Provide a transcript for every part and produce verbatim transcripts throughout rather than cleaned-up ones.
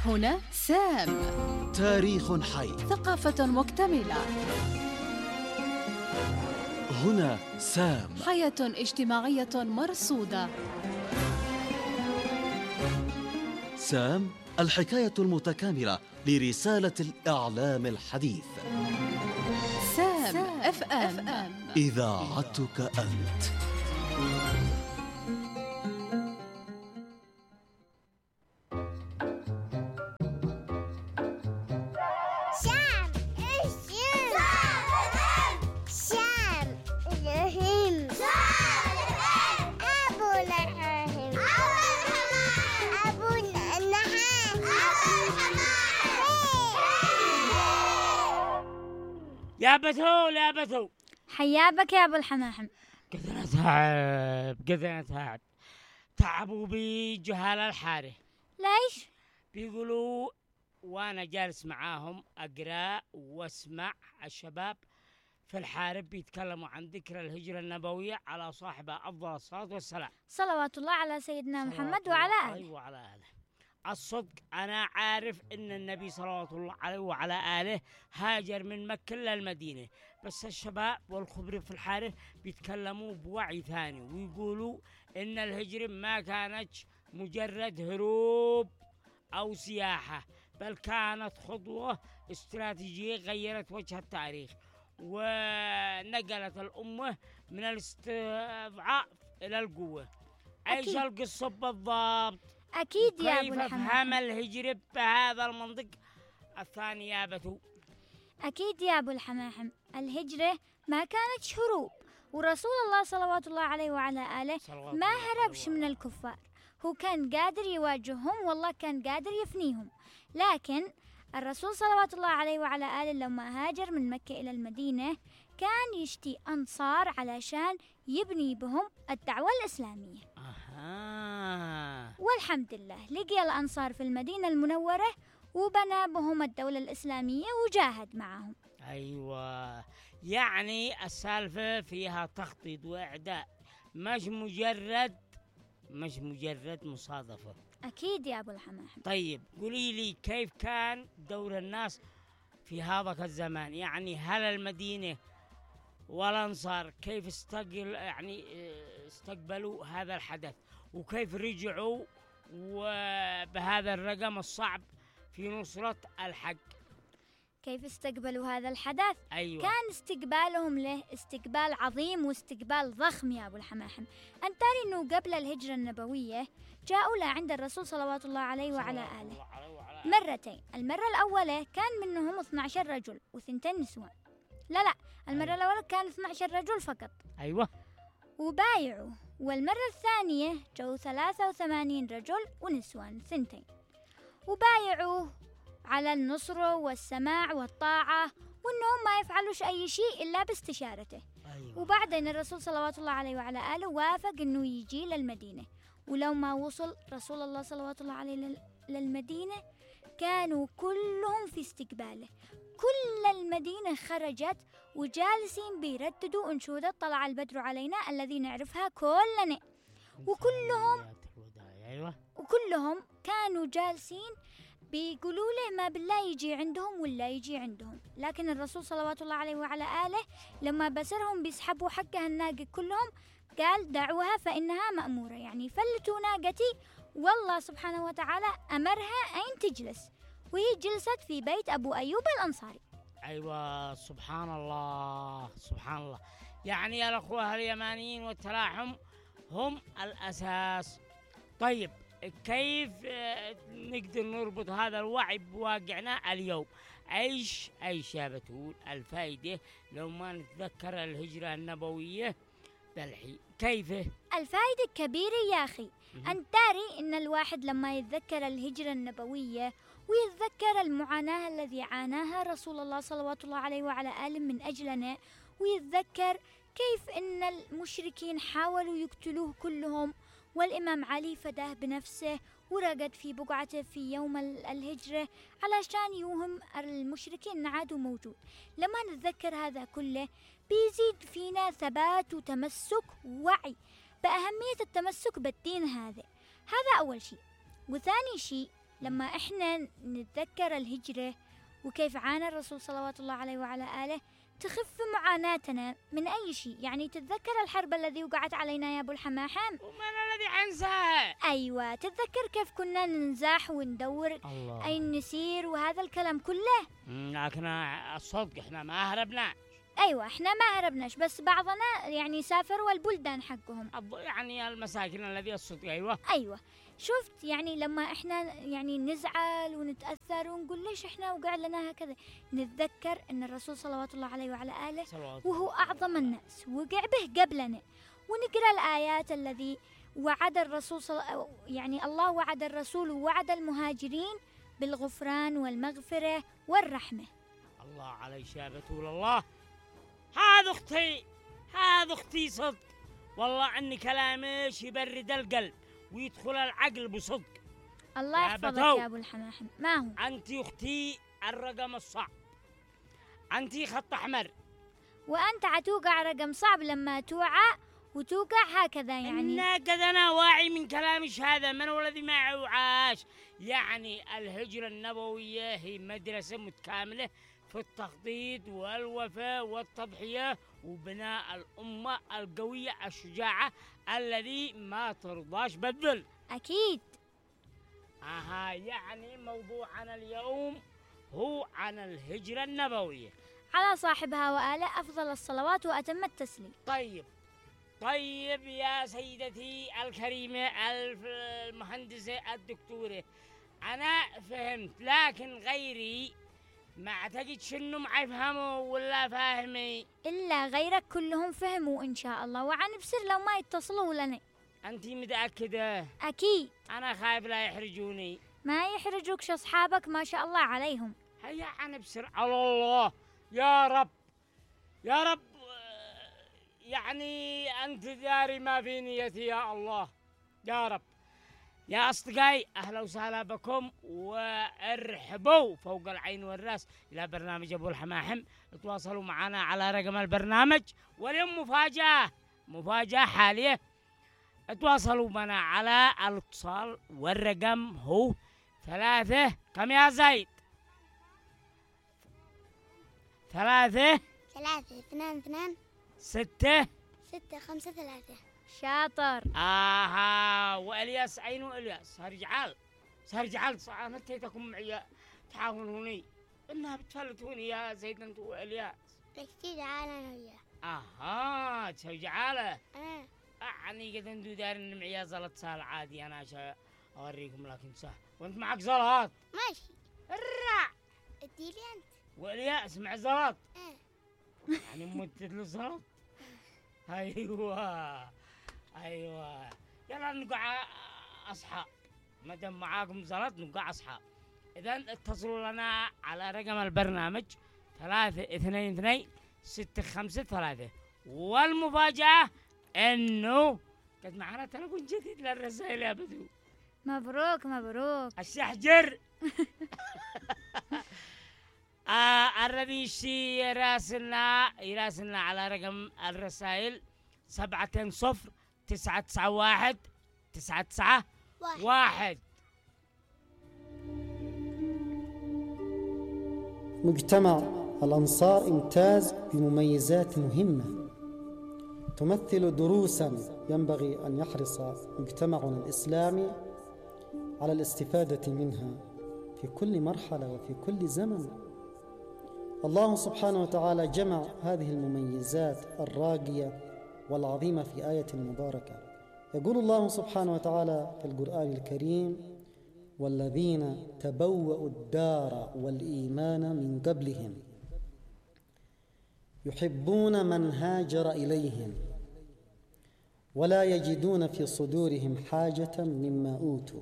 هنا سام. تاريخ حي. ثقافة مكتملة. هنا سام. حياة اجتماعية مرصودة. سام، الحكاية المتكاملة لرسالة الإعلام الحديث. سام اف ام، إذاعتك أنت. يا بتول يا بتول، حيابك يا ابو الحماحم. قدرنا تعب قدرنا تعب تعبوا بي جهال الحاره. ليش؟ بيقولوا وانا جالس معاهم اقرا واسمع الشباب في الحارب بيتكلموا عن ذكر الهجرة النبوية على صاحبها أفضل الصلاة والسلام، صلوات الله على سيدنا محمد وعلى آله. وعلى آله. الصدق أنا عارف إن النبي صلوات الله عليه وعلى آله هاجر من مكة للمدينة، بس الشباب والخبراء في الحارة بيتكلموا بوعي ثاني ويقولوا إن الهجرة ما كانت مجرد هروب أو سياحة، بل كانت خطوة استراتيجية غيرت وجه التاريخ ونقلت الأمة من الاستضعاف إلى القوة. أيش القصة بالضبط؟ أكيد يا أبو الحماحم. كيف أفهم الهجرة بهذا المنطق الثاني يا بتو؟ أكيد يا أبو الحماحم، الهجرة ما كانت هروب، ورسول الله صلوات الله عليه وعلى آله ما هربش من الكفار، هو كان قادر يواجههم والله كان قادر يفنيهم. لكن الرسول صلوات الله عليه وعلى آله لما هاجر من مكة إلى المدينة كان يشتي أنصار علشان يبني بهم الدعوة الإسلامية. أها. والحمد لله لقي الأنصار في المدينة المنورة وبنى بهم الدولة الإسلامية وجاهد معهم. أيوة، يعني السالفة فيها تخطيط وإعداء، مش مجرد مش مجرد مصادفة. أكيد يا أبو الحماحم. طيب قولي لي كيف كان دور الناس في هذا الزمان؟ يعني هل المدينة والأنصار كيف استقل يعني استقبلوا هذا الحدث، وكيف رجعوا وبهذا الرقم الصعب في نصرة الحق؟ كيف استقبلوا هذا الحدث؟ أيوة. كان استقبالهم له استقبال عظيم واستقبال ضخم يا أبو الحماحم. أنت ترى أنه قبل الهجرة النبوية جاءوا لعند الرسول صلوات الله عليه وعلى آله مرتين. المرة الأولى كان منهم اثنا عشر رجل وثنتين نسوان. لا لا المرة أيوة. الأولى كان اثنا عشر رجل فقط. أيوة. وبايعوا. والمرة الثانية جو ثلاثة وثمانين رجل ونسوان ثنتين، وبايعوا على النصر والسماع والطاعة وأنهم ما يفعلوش أي شيء إلا باستشارته. أيوة. وبعدين الرسول صلوات الله عليه وعلى آله وافق أنه يجي للمدينة، ولو ما وصل رسول الله صلوات الله عليه للمدينة كانوا كلهم في استقباله. كل المدينة خرجت وجالسين بيرددوا أنشودة طلع البدر علينا الذي نعرفها كلنا، وكلهم أيوة. وكلهم كانوا جالسين بيقولوا له ما بالله يجي عندهم ولا يجي عندهم. لكن الرسول صلوات الله عليه وعلى آله لما بسرهم بيسحبوا حقها الناقة كلهم قال دعوها فإنها مأمورة، يعني فلتوا ناقتي، والله سبحانه وتعالى أمرها أين تجلس، وهي جلست في بيت أبو أيوب الأنصاري. أيوة سبحان الله سبحان الله، يعني الأخوة اليمانيين والتلاحم هم الأساس. طيب كيف نقدر نربط هذا الوعي بواقعنا اليوم؟ ايش ايش يا بتقول الفائدة لو ما نتذكر الهجرة النبوية بالحين؟ كيف الفائدة كبيرة يا أخي. أنت داري إن الواحد لما يتذكر الهجرة النبوية ويتذكر المعاناة الذي عاناها رسول الله صلوات الله عليه وعلى آله من أجلنا، ويتذكر كيف إن المشركين حاولوا يقتلوه كلهم والإمام علي فداه بنفسه ورقد في بقعته في يوم الهجرة علشان يوهم المشركين أن عادوا موجود. لما نتذكر هذا كله بيزيد فينا ثبات وتمسك ووعي بأهمية التمسك بالدين هذا. هذا أول شيء. وثاني شيء لما إحنا نتذكر الهجرة وكيف عانى الرسول صلوات الله عليه وعلى آله تخف معاناتنا من أي شيء. يعني تتذكر الحرب الذي وقعت علينا يا أبو الحماحم؟ ومن الذي أنساها؟ أيوة، تتذكر كيف كنا ننزاح وندور الله. أين نسير وهذا الكلام كله. لكن الصدق إحنا ما هربنا. أيوة، إحنا ما هربناش، بس بعضنا يعني سافر والبلدان حقهم، يعني المساكن الذي الصدق. أيوة أيوة. شفت يعني لما إحنا يعني نزعل ونتأثر ونقول ليش إحنا وقع لنا هكذا، نتذكر أن الرسول صلوات الله عليه وعلى آله وهو أعظم الناس وقع به قبلنا، ونقرأ الآيات الذي وعد الرسول صل... يعني الله وعد الرسول ووعد المهاجرين بالغفران والمغفرة والرحمة. الله عليك يا بتول الله. هذا أختي، هذا أختي صدق والله، أن كلامش يبرد القلب ويدخل العقل بصدق. الله يحفظك يا أبو الحماحم. ما هو أنت أختي الرقم الصعب، أنت خط أحمر، وأنت عتوقع رقم صعب لما توعى وتوقع هكذا. يعني قد أنا واعي من كلامش هذا، من هو الذي ما يوعاش؟ يعني الهجرة النبوية هي مدرسة متكاملة في التخطيط والوفاء والتضحية وبناء الأمة القوية الشجاعة الذي ما ترضاش بالذل. أكيد. آها، يعني موضوعنا اليوم هو عن الهجرة النبوية، على صاحبها وآله أفضل الصلوات وأتم التسليم. طيب طيب يا سيدتي الكريمة المهندسة الدكتورة، أنا فهمت، لكن غيري ما أعتقدش إنه ما يفهموا ولا فاهمي. إلا غيرك كلهم فهموا إن شاء الله، وعن بسر لو ما يتصلوا لنا. أنتي متأكدة؟ أكيد. أنا خايف لا يحرجوني. ما يحرجوكش أصحابك ما شاء الله عليهم. هيا عن بسر على الله. يا رب يا رب، يعني أنت داري ما في نيتي يا الله يا رب. يا أصدقائي، أهلا وسهلا بكم وارحبوا فوق العين والرأس إلى برنامج أبو الحماحم. تواصلوا معنا على رقم البرنامج، واليوم مفاجأة مفاجأة حالية. تواصلوا معنا على الاتصال، والرقم هو ثلاثة. كم يا زايد؟ ثلاثة ثلاثة اثنان اثنان ستة ستة خمسة ثلاثة. شاطر. آها، وإلياس أين إلياس؟ هرجعال هرجعال أنا نتيتكم معي تحاولوني إنها بتفلتوني يا زيد أنت وإلياس. ليش جعالة أنا وياه؟ أها، تسوي جعالة. آه. أعني قد أنتوا دارين معي زلط سهل عادي، أنا عشان أوريكم لكن سهل وأنت معك زلط. ماشي. الرع اديلي أنت. وإلياس مع زلط. آه. يعني مدت له زلط. أيوة أيوة، يلا نقع أصحاب، ما دام معاكم زلط نقع أصحاب. إذا اتصلوا لنا على رقم البرنامج ثلاثة اثنين اثنين ستة خمسة ثلاثة. والمفاجأة إنه قد معنا تلفون جديد للرسائل يا بدو. مبروك مبروك. الشحجر. آه الذي يراسلنا يراسلنا على رقم الرسائل سبعة صفر تسعة تسعة واحد تسعة تسعة واحد. مجتمع الأنصار امتاز بمميزات مهمة تمثل دروسا ينبغي أن يحرص مجتمعنا الإسلامي على الاستفادة منها في كل مرحلة وفي كل زمن. الله سبحانه وتعالى جمع هذه المميزات الراقية والعظيمة في آية مباركة. يقول الله سبحانه وتعالى في القرآن الكريم: والذين تبوأوا الدار والإيمان من قبلهم يحبون من هاجر إليهم ولا يجدون في صدورهم حاجة مما أوتوا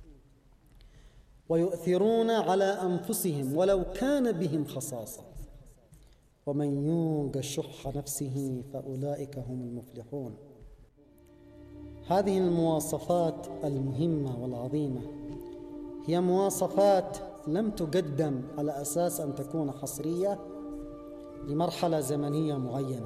ويؤثرون على أنفسهم ولو كان بهم خصاصة ومن يوق شح نفسه فأولئك هم المفلحون. هذه المواصفات المهمة والعظيمة هي مواصفات لم تقدم على أساس أن تكون حصرية لمرحلة زمنية معينة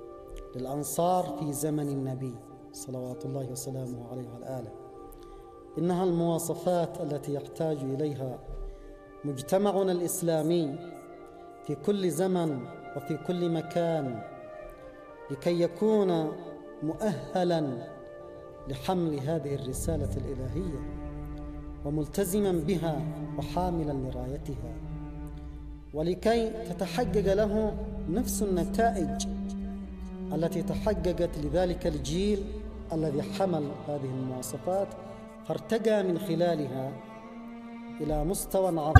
للأنصار في زمن النبي صلوات الله وسلامه عليه وعلى آله، إنها المواصفات التي يحتاج إليها مجتمعنا الإسلامي في كل زمن وفي كل مكان لكي يكون مؤهلاً لحمل هذه الرسالة الإلهية وملتزماً بها وحاملاً لرايتها، ولكي تتحقق له نفس النتائج التي تحققت لذلك الجيل الذي حمل هذه المواصفات فارتقى من خلالها إلى مستوى عظيم